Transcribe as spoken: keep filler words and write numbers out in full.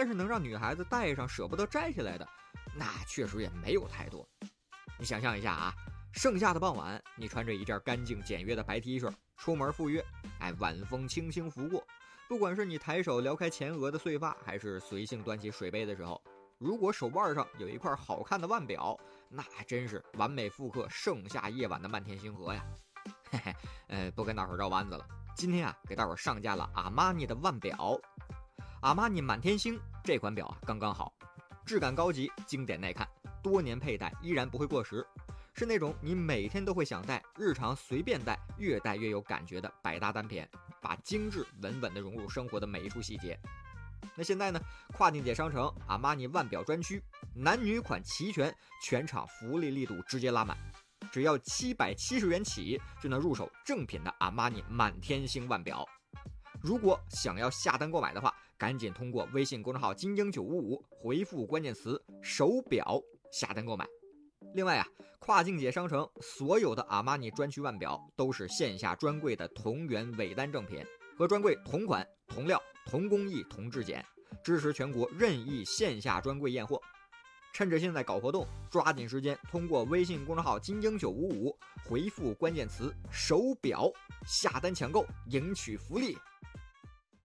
但是能让女孩子戴上舍不得摘下来的，那确实也没有太多。你想象一下啊，盛夏的傍晚，你穿着一件干净简约的白 T 恤出门赴约，哎，晚风轻轻拂过，不管是你抬手撩开前额的碎发，还是随性端起水杯的时候，如果手腕上有一块好看的腕表，那真是完美复刻盛夏夜晚的漫天星河呀。嘿嘿，呃，不跟大伙绕弯子了，今天啊，给大伙上架了阿玛尼的腕表。阿玛尼满天星这款表啊，刚刚好，质感高级，经典耐看，多年佩戴依然不会过时，是那种你每天都会想戴，日常随便戴，越戴越有感觉的百搭单品，把精致稳稳地融入生活的每一处细节。那现在呢，跨境姐商城阿玛尼腕表专区，男女款齐全，全场福利力度直接拉满，只要七百七十元起就能入手正品的阿玛尼满天星腕表。如果想要下单购买的话，赶紧通过微信公众号金鹰九五五回复关键词手表下单购买。另外啊，跨境姐商城所有的阿玛尼专区腕表都是线下专柜的同源尾单正品，和专柜同款同料同工艺同质检，支持全国任意线下专柜验货。趁着现在搞活动，抓紧时间通过微信公众号金鹰九五五回复关键词手表下单抢购，赢取福利。